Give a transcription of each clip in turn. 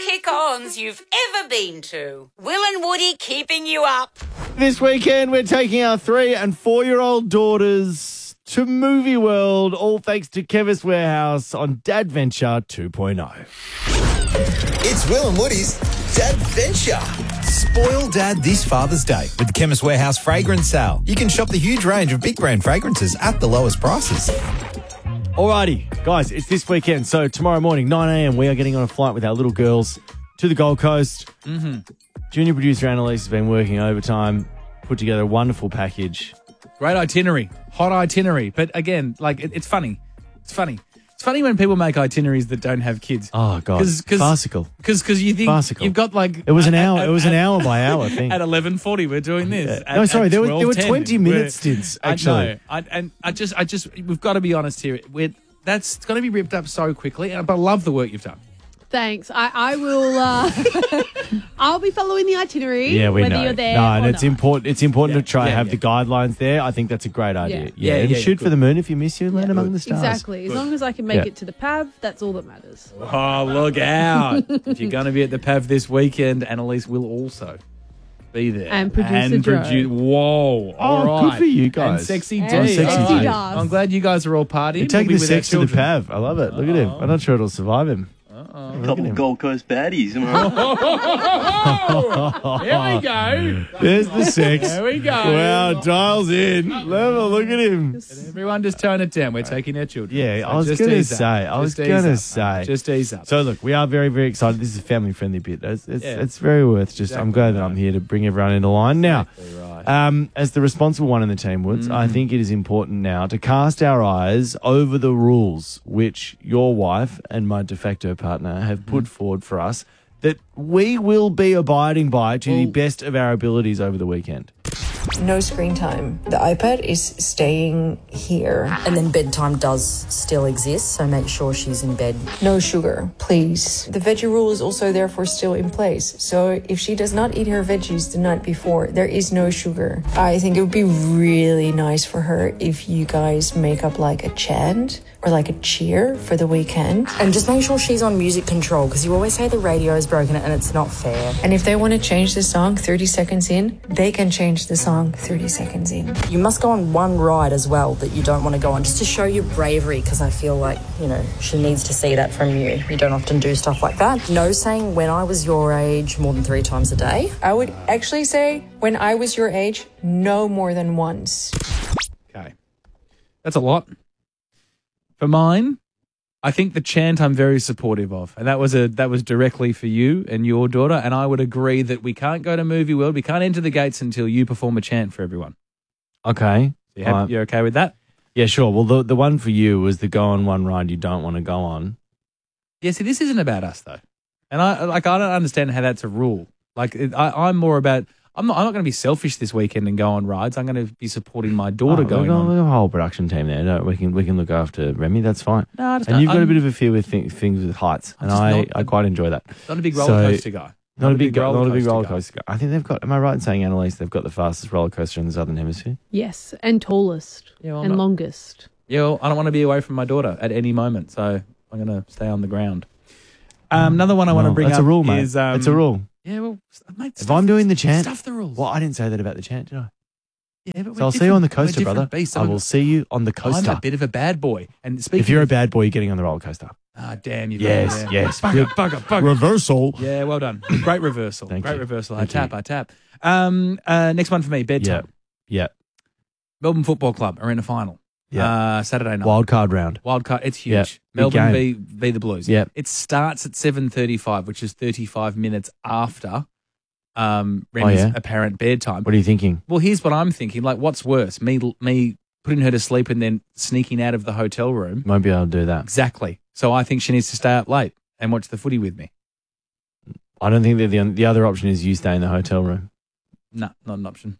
kick-ons you've ever been to. Will and Woody keeping you up. This weekend, we're taking our 3- and 4-year-old daughters to Movie World, all thanks to Chemist Warehouse on Dadventure 2.0. It's Will and Woody's Dadventure. Spoil Dad this Father's Day with the Chemist Warehouse fragrance sale. You can shop the huge range of big brand fragrances at the lowest prices. Alrighty, guys, it's this weekend. So tomorrow morning, 9 a.m, we are getting on a flight with our little girls to the Gold Coast. Junior producer Annalise has been working overtime, put together a wonderful package. Great itinerary, hot itinerary. But again, like it's funny. It's funny. It's funny when people make itineraries that don't have kids. Oh God, farcical. Because you think farcical. You've got like it was an hour. It was an hour by hour thing. At 11:40, we're doing this. Yeah. No, sorry, there were 20-minute stints. Actually, I just, we've got to be honest here. It's going to be ripped up so quickly. But I love the work you've done. Thanks. I will. I'll be following the itinerary. Yeah, we whether know. You're there no, or and it's not. important. It's important to try and have the guidelines there. I think that's a great idea. And shoot for the moon if you miss you. Land among the stars. Exactly. As long as I can make it to the PAV, that's all that matters. Oh, look out! If you're going to be at the PAV this weekend, Annalise will also be there and producer Joe. Whoa! All right. Good for you guys. And sexy And D. sexy All D. I'm glad you guys are all partying. You're taking We'll the be with our sex to the children. PAV. I love it. Look at him. I'm not sure it'll survive him. Couple of Gold Coast baddies. Am I right? Here we go. There's the sex. There we go. Wow, dials in. Level, look at him. Everyone just tone it down. We're taking our children. Yeah, So I was just going to ease up. say. Just ease up. So, look, we are very, very excited. This is a family-friendly bit. It's very worth just, I'm glad that I'm here to bring everyone into line. Now, as the responsible one in the team, Woods, I think it is important now to cast our eyes over the rules which your wife and my de facto partner have put forward for us that we will be abiding by to the best of our abilities over the weekend. No screen time. The iPad is staying here. And then bedtime does still exist, so make sure she's in bed. No sugar, please. The veggie rule is also therefore still in place. So if she does not eat her veggies the night before, there is no sugar. I think it would be really nice for her if you guys make up like a chant or like a cheer for the weekend. And just make sure she's on music control, because you always say the radio is broken and it's not fair. And if they want to change the song 30 seconds in, they can change the song 30 seconds in. You must go on one ride as well that you don't want to go on, just to show your bravery, because I feel like, she needs to see that from you. You don't often do stuff like that. No saying when I was your age more than 3 times a day. I would actually say when I was your age, no more than once. Okay. That's a lot. For mine, I think the chant I'm very supportive of, and that was directly for you and your daughter. And I would agree that we can't go to Movie World, we can't enter the gates until you perform a chant for everyone. Okay. You're okay with that? Yeah, sure. Well, the one for you was the go on one ride you don't want to go on. Yeah, see, this isn't about us though, and I don't understand how that's a rule. I'm more about. I'm not going to be selfish this weekend and go on rides. I'm going to be supporting my daughter going on. We've got a whole production team there. No, we can look after Remy. That's fine. No, and you've got a bit of a fear with things with heights, and I quite enjoy that. Not a big roller coaster guy. Not a big roller coaster guy. I think they've got. Am I right in saying, Annalise, they've got the fastest roller coaster in the Southern Hemisphere? Yes, and tallest and longest. Yeah, well, I don't want to be away from my daughter at any moment, so I'm going to stay on the ground. Another one I want to bring up that's a rule, mate. is... it's a rule. Yeah, well, mate, if I'm doing the chant... Stuff the rules. Well, I didn't say that about the chant, did I? Yeah, but so I'll see you on the coaster, brother. I will see you on the coaster. I'm a bit of a bad boy. And speaking if you're a bad boy, you're getting on the roller coaster. Ah, damn you. Yes. Bugger. Reversal. Yeah, well done. Great reversal. Thank Great you. reversal. Thank I tap. Next one for me, bedtime. Yeah. Melbourne Football Club are in a final. Yeah. Saturday night. Wild card round. It's huge. Yep. Melbourne v the Blues. Yeah. It starts at 7:35, which is 35 minutes after Remy's apparent bedtime. What are you thinking? Well, here's what I'm thinking. Like, what's worse? Me putting her to sleep and then sneaking out of the hotel room? Won't be able to do that. Exactly. So I think she needs to stay up late and watch the footy with me. I don't think that the other option is you stay in the hotel room. No, not an option.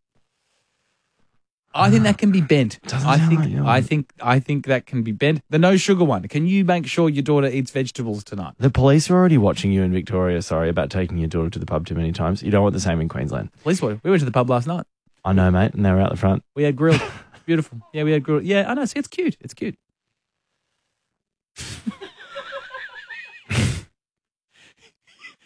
I think that can be bent. I think that can be bent. The no sugar one. Can you make sure your daughter eats vegetables tonight? The police are already watching you in Victoria, about taking your daughter to the pub too many times. You don't want the same in Queensland. Police were. We went to the pub last night. I know, mate, and they were out the front. We had grilled. Beautiful. Yeah, we had grilled. Yeah, I know. See, it's cute. It's cute.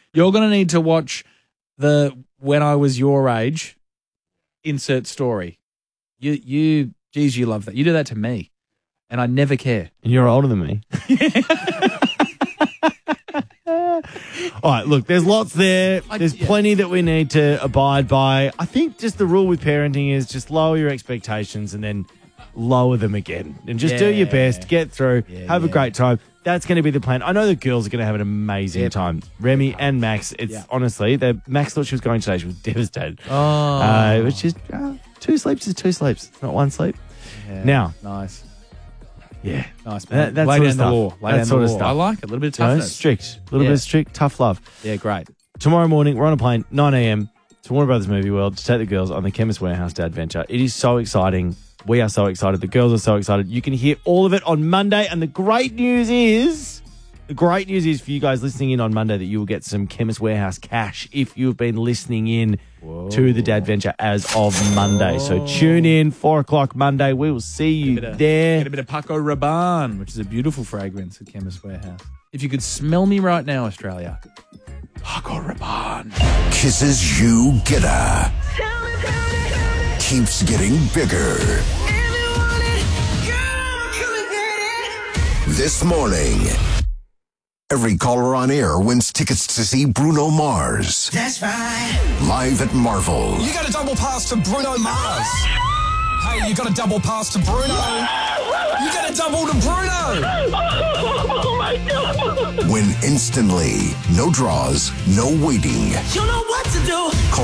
You're going to need to watch the When I Was Your Age insert story. You love that. You do that to me, and I never care. And you're older than me. All right, look, there's lots there. There's plenty that we need to abide by. I think just the rule with parenting is just lower your expectations and then lower them again. And just do your best, get through, have a great time. That's going to be the plan. I know the girls are going to have an amazing time. Remy and Max, honestly, Max thought she was going today. She was devastated. Oh. Which is 2 sleeps is 2 sleeps. It's not 1 sleep. Yeah, now. Nice. Yeah. Nice, man. That Lay sort down of the stuff. law. Lay down the law. I like it. A little bit of toughness. Strict. A little bit of strict, tough love. Yeah, great. Tomorrow morning, we're on a plane, 9 a.m. to Warner Brothers Movie World to take the girls on the Chemist Warehouse Day Adventure. It is so exciting. We are so excited. The girls are so excited. You can hear all of it on Monday. And the great news is for you guys listening in on Monday that you will get some Chemist Warehouse cash if you've been listening in to the Dadventure as of Monday. So tune in, 4 o'clock Monday. We will see you there. Get a bit of Paco Rabanne, which is a beautiful fragrance at Chemist Warehouse. If you could smell me right now, Australia. Paco Rabanne. Kisses you get a. Keeps getting bigger. This morning, every caller on air wins tickets to see Bruno Mars. That's right. Live at Marvel. You got a double pass to Bruno Mars. Hey, you got a double pass to Bruno. You got a double to Bruno. Oh my God. Win instantly. No draws, no waiting. You know what to do. Call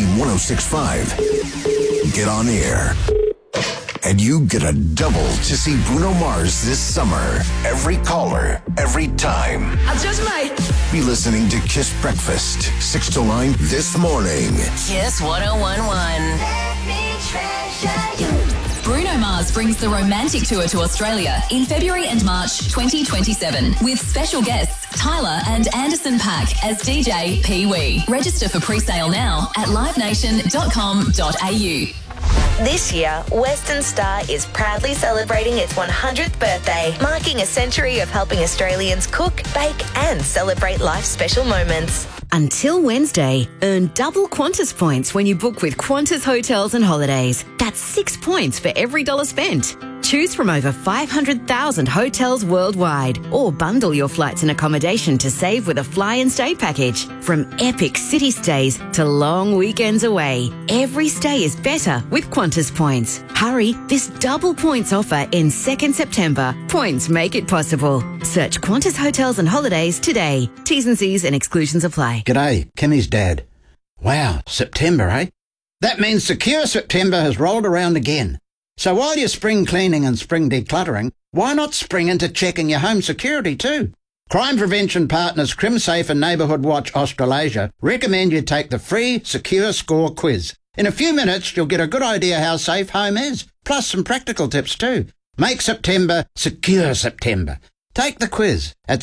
13-1065. Get on air. And you get a double to see Bruno Mars this summer. Every caller, every time. I just might be listening to Kiss Breakfast, 6 to 9 this morning. Kiss 1011. Let me treasure you. Bruno Mars brings the Romantic Tour to Australia in February and March 2027 with special guests Tyler and Anderson .Paak as DJ Pee Wee. Register for pre-sale now at livenation.com.au. This year, Western Star is proudly celebrating its 100th birthday, marking a century of helping Australians cook, bake and celebrate life's special moments. Until Wednesday, earn double Qantas points when you book with Qantas Hotels and Holidays. That's 6 points for every $1 spent. Choose from over 500,000 hotels worldwide or bundle your flights and accommodation to save with a fly and stay package. From epic city stays to long weekends away, every stay is better with Qantas points. Hurry, this double points offer ends 2nd September. Points make it possible. Search Qantas Hotels and Holidays today. T's and C's and exclusions apply. G'day, Kimmy's dad. Wow, September, eh? That means Secure September has rolled around again. So while you're spring cleaning and spring decluttering, why not spring into checking your home security too? Crime prevention partners CrimSafe and Neighbourhood Watch Australasia recommend you take the free Secure Score quiz. In a few minutes, you'll get a good idea how safe home is, plus some practical tips too. Make September Secure September. Take the quiz at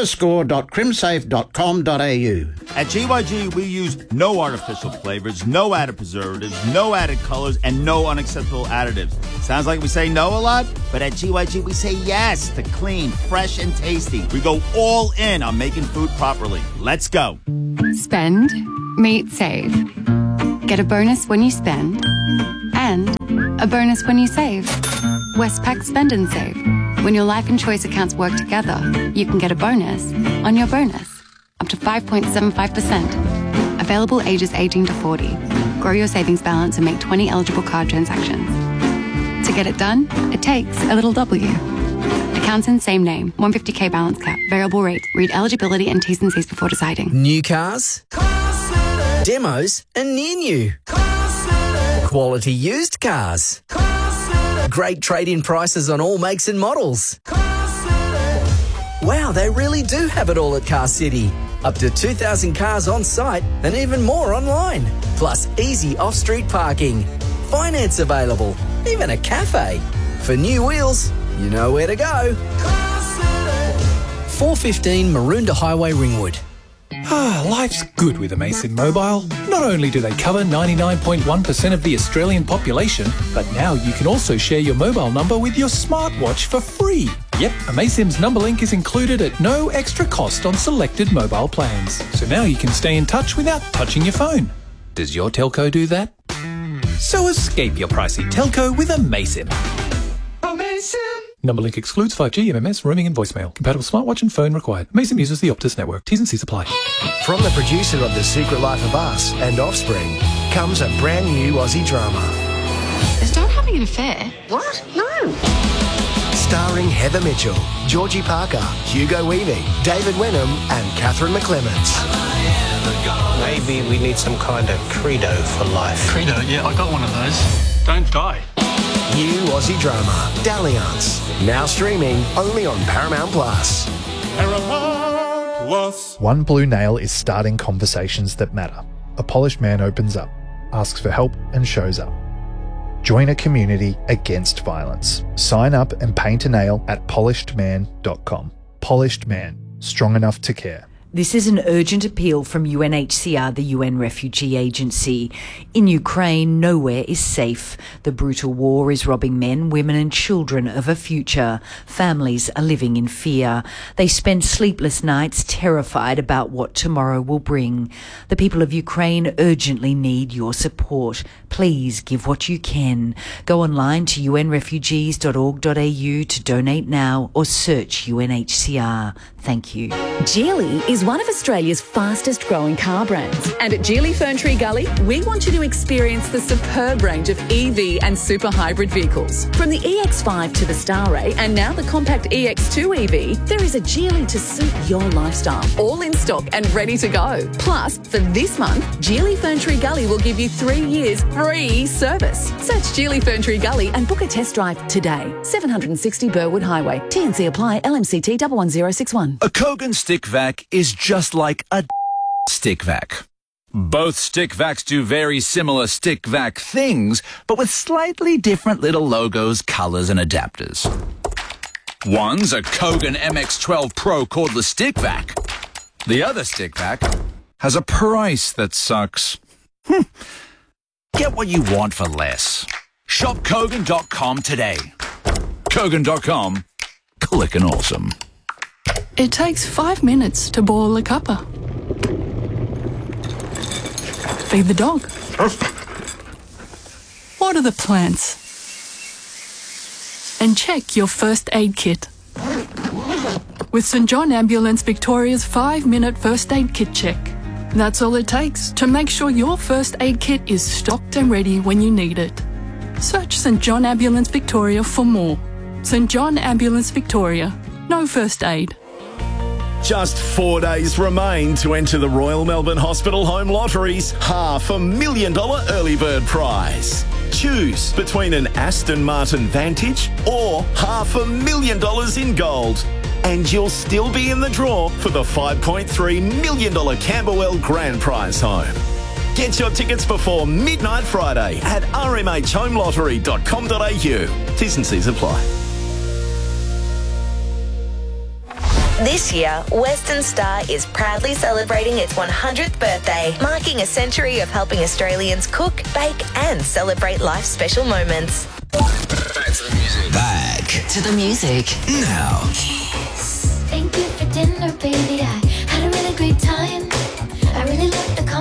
securescore.crimsafe.com.au. At GYG, we use no artificial flavors, no added preservatives, no added colors, and no unacceptable additives. Sounds like we say no a lot, but at GYG, we say yes to clean, fresh, and tasty. We go all in on making food properly. Let's go. Spend, meet, save. Get a bonus when you spend, and a bonus when you save. Westpac Spend and Save. When your life and choice accounts work together, you can get a bonus on your bonus, up to 5.75%. Available ages 18 to 40. Grow your savings balance and make 20 eligible card transactions. To get it done, it takes a little W. Accounts in same name, 150k balance cap, variable rate. Read eligibility and T's and C's before deciding. New cars, demos and near new. Quality used cars. Great trade-in prices on all makes and models. Wow, they really do have it all at Car City. Up to 2,000 cars on site and even more online. Plus easy off-street parking. Finance available. Even a cafe. For new wheels, you know where to go. 415 Maroondah Highway, Ringwood. Life's good with Amazon Mobile. Not only do they cover 99.1% of the Australian population, but now you can also share your mobile number with your smartwatch for free. Yep, AmazSim's number link is included at no extra cost on selected mobile plans. So now you can stay in touch without touching your phone. Does your telco do that? So escape your pricey telco with AmazSim. Number link excludes 5G, MMS, roaming and voicemail. Compatible smartwatch and phone required. AmazSim uses the Optus network. T's and C's apply. From the producer of The Secret Life of Us and Offspring comes a brand new Aussie drama. Is Dad having an affair? What? No. Starring Heather Mitchell, Georgie Parker, Hugo Weaving, David Wenham and Catherine McClements. Maybe we need some kind of credo for life. Credo? Yeah, I got one of those. Don't die. New Aussie drama, Dalliance. Now streaming only on Paramount Plus. One Blue Nail is starting conversations that matter. A polished man opens up, asks for help and shows up. Join a community against violence. Sign up and paint a nail at polishedman.com. Polished Man, strong enough to care. This is an urgent appeal from UNHCR, the UN Refugee Agency. In Ukraine, nowhere is safe. The brutal war is robbing men, women and children of a future. Families are living in fear. They spend sleepless nights terrified about what tomorrow will bring. The people of Ukraine urgently need your support. Please give what you can. Go online to unrefugees.org.au to donate now or search UNHCR. Thank you. Geely is one of Australia's fastest growing car brands. And at Geely Ferntree Gully, we want you to experience the superb range of EV and super hybrid vehicles. From the EX5 to the Starray and now the compact EX2 EV, there is a Geely to suit your lifestyle. All in stock and ready to go. Plus, for this month, Geely Ferntree Gully will give you 3 years free service. Search Geely Ferntree Gully and book a test drive today. 760 Burwood Highway. TNC apply. LMCT 11061. A Kogan stick vac is just like a stick vac. Both stick vacs do very similar stick vac things, but with slightly different little logos, colors, and adapters. One's a Kogan MX12 Pro cordless stick vac. The other stick vac has a price that sucks. Get what you want for less. Shop Kogan.com today. Kogan.com. Clickin' awesome. It takes 5 minutes to boil a cuppa. Feed the dog. Water the plants. And check your first aid kit. With St John Ambulance Victoria's 5-minute first aid kit check. That's all it takes to make sure your first aid kit is stocked and ready when you need it. Search St John Ambulance Victoria for more. St John Ambulance Victoria. No first aid. Just 4 days remain to enter the Royal Melbourne Hospital Home Lottery's $500,000 early bird prize. Choose between an Aston Martin Vantage or $500,000 in gold. And you'll still be in the draw for the $5.3 million Camberwell Grand Prize home. Get your tickets before midnight Friday at rmhhomelottery.com.au. T's and C's apply. This year, Western Star is proudly celebrating its 100th birthday, marking a century of helping Australians cook, bake and celebrate life's special moments. Back to the music. Back To the music. now. Thank you for dinner, baby.